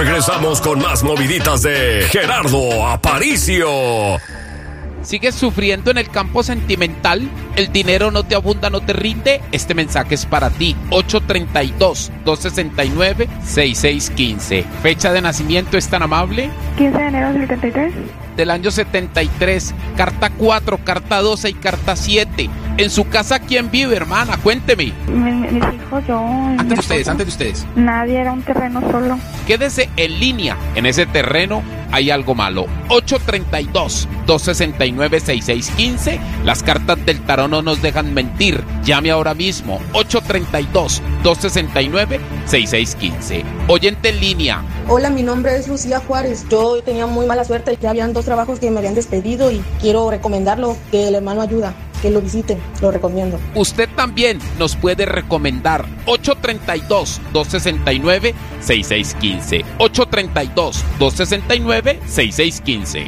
Regresamos con más moviditas de Gerardo Aparicio. ¿Sigues sufriendo en el campo sentimental? ¿El dinero no te abunda, no te rinde? Este mensaje es para ti. 832-269-6615. ¿Fecha de nacimiento es tan amable? 15 de enero del 73. Del año 73. Carta 4, carta 12 y carta 7. En su casa, ¿quién vive, hermana? Cuénteme. Mis hijos, yo. Antes de ustedes. Nadie, era un terreno solo. Quédese en línea. En ese terreno hay algo malo. 832-269-6615. Las cartas del tarot no nos dejan mentir. Llame ahora mismo. 832-269-6615. Oyente en línea. Hola, mi nombre es Lucía Juárez. Yo tenía muy mala suerte. Ya habían 2 trabajos que me habían despedido y quiero recomendarlo, que el hermano ayuda. Que lo visiten, lo recomiendo. Usted también nos puede recomendar. 832-269-6615. 832-269-6615.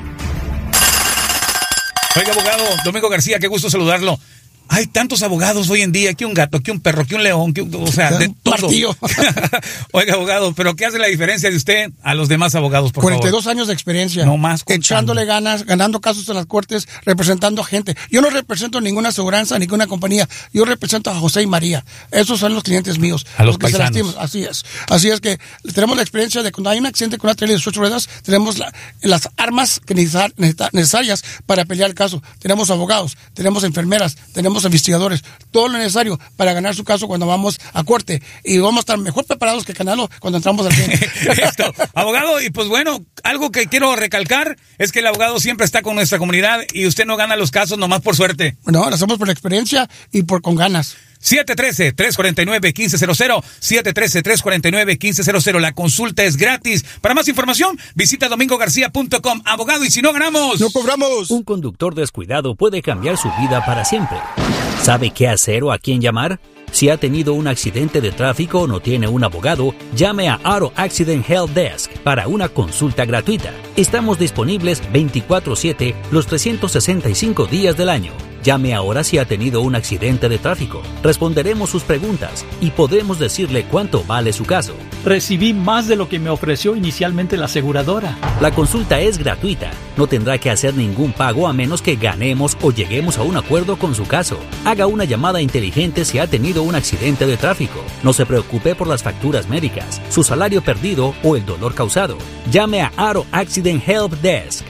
Oiga, abogado Domingo García, qué gusto saludarlo. Hay tantos abogados hoy en día, que un gato, que un perro, que un león, o sea, de todo. Oiga, abogado, pero ¿qué hace la diferencia de usted a los demás abogados, por 42 favor? años de experiencia. No más. Echándole ganas, ganando casos en las cortes, representando a gente. Yo no represento ninguna aseguranza, ninguna compañía. Yo represento a José y María. Esos son los clientes míos. A los que se paisanos. lastiman. Así es. Así es que tenemos la experiencia de cuando hay un accidente con una trailer de 8 ruedas, tenemos las armas que necesarias para pelear el caso. Tenemos abogados, tenemos enfermeras, tenemos investigadores, todo lo necesario para ganar su caso cuando vamos a corte, y vamos a estar mejor preparados que Canalo cuando entramos al frente. Abogado, y pues bueno, algo que quiero recalcar es que el abogado siempre está con nuestra comunidad y usted no gana los casos nomás por suerte. No, lo hacemos por experiencia y con ganas. 713-349-1500, 713-349-1500. La consulta es gratis. Para más información, visita domingogarcia.com. Abogado, y si no ganamos, no cobramos. Un conductor descuidado puede cambiar su vida para siempre. ¿Sabe qué hacer o a quién llamar? Si ha tenido un accidente de tráfico o no tiene un abogado, llame a Auto Accident Help Desk para una consulta gratuita. Estamos disponibles 24/7 los 365 días del año. Llame ahora si ha tenido un accidente de tráfico. Responderemos sus preguntas y podremos decirle cuánto vale su caso. Recibí más de lo que me ofreció inicialmente la aseguradora. La consulta es gratuita. No tendrá que hacer ningún pago a menos que ganemos o lleguemos a un acuerdo con su caso. Haga una llamada inteligente si ha tenido un accidente de tráfico. No se preocupe por las facturas médicas, su salario perdido o el dolor causado. Llame a Auto Accident Help Desk.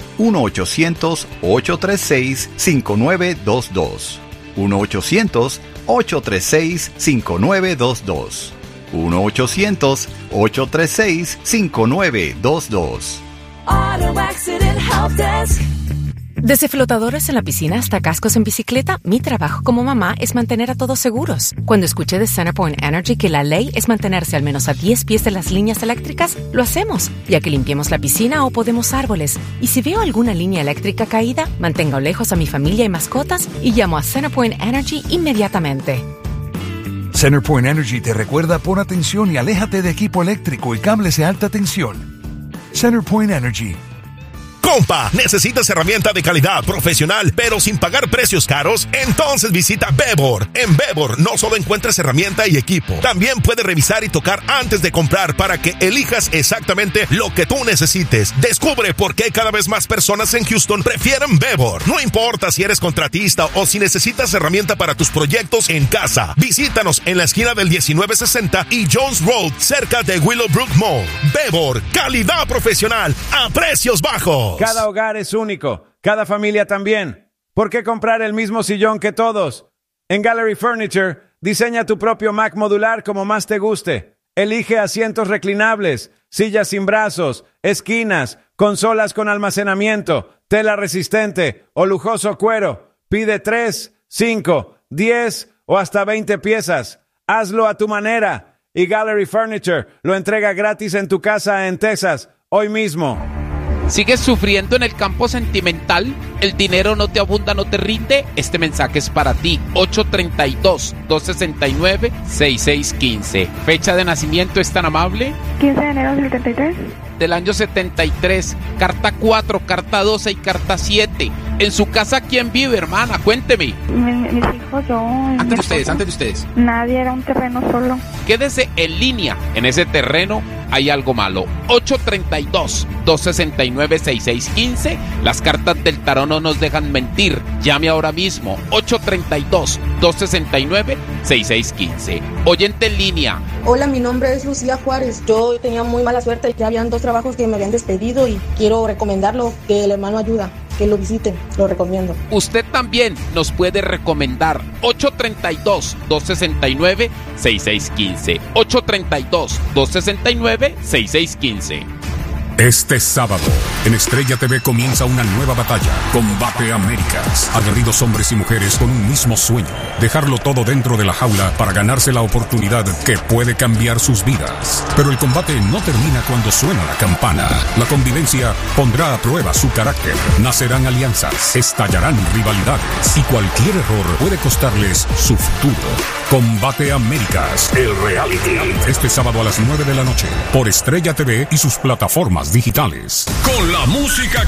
1-800-836-5922. 1-800-836-5922. 1-800-836-5922. Auto Accident Help Desk. Desde flotadores en la piscina hasta cascos en bicicleta, mi trabajo como mamá es mantener a todos seguros. Cuando escuché de CenterPoint Energy que la ley es mantenerse al menos a 10 pies de las líneas eléctricas, lo hacemos, ya que limpiemos la piscina o podemos árboles. Y si veo alguna línea eléctrica caída, mantengo lejos a mi familia y mascotas y llamo a CenterPoint Energy inmediatamente. CenterPoint Energy te recuerda: pon atención y aléjate de equipo eléctrico y cables de alta tensión. CenterPoint Energy. Compa, ¿necesitas herramienta de calidad profesional pero sin pagar precios caros? Entonces visita Bebor. En Bebor no solo encuentras herramienta y equipo, también puedes revisar y tocar antes de comprar para que elijas exactamente lo que tú necesites. Descubre por qué cada vez más personas en Houston prefieren Bebor. No importa si eres contratista o si necesitas herramienta para tus proyectos en casa. Visítanos en la esquina del 1960 y Jones Road, cerca de Willowbrook Mall. Bebor, calidad profesional a precios bajos. Cada hogar es único, cada familia también. ¿Por qué comprar el mismo sillón que todos? En Gallery Furniture, diseña tu propio Mac modular como más te guste. Elige asientos reclinables, sillas sin brazos, esquinas, consolas con almacenamiento, tela resistente o lujoso cuero. Pide 3, 5, 10 o hasta 20 piezas. Hazlo a tu manera. Y Gallery Furniture lo entrega gratis en tu casa en Texas, hoy mismo. ¿Sigues sufriendo en el campo sentimental? ¿El dinero no te abunda, no te rinde? Este mensaje es para ti. 832-269-6615. ¿Fecha de nacimiento es tan amable? 15 de enero del 73. Del año 73. Carta 4, carta 12 y carta 7. En su casa, ¿quién vive, hermana? Cuénteme. Mis hijos, yo. Antes de ustedes. Nadie, era un terreno solo. Quédese en línea. En ese terreno hay algo malo. 832-269-6615. Las cartas del tarot no nos dejan mentir. Llame ahora mismo. 832-269-6615. Oyente en línea. Hola, mi nombre es Lucía Juárez. Yo tenía muy mala suerte. Ya habían 2 trabajos que me habían despedido y quiero recomendarlo, que el hermano ayuda. Que lo visiten, lo recomiendo. Usted también nos puede recomendar. 832-269-6615. 832-269-6615. Este sábado, en Estrella TV comienza una nueva batalla. Combate Américas. Aguerridos hombres y mujeres con un mismo sueño. Dejarlo todo dentro de la jaula para ganarse la oportunidad que puede cambiar sus vidas. Pero el combate no termina cuando suena la campana. La convivencia pondrá a prueba su carácter. Nacerán alianzas, estallarán rivalidades y cualquier error puede costarles su futuro. Combate Américas, el reality. Este sábado a las 9 de la noche por Estrella TV y sus plataformas digitales. Con la música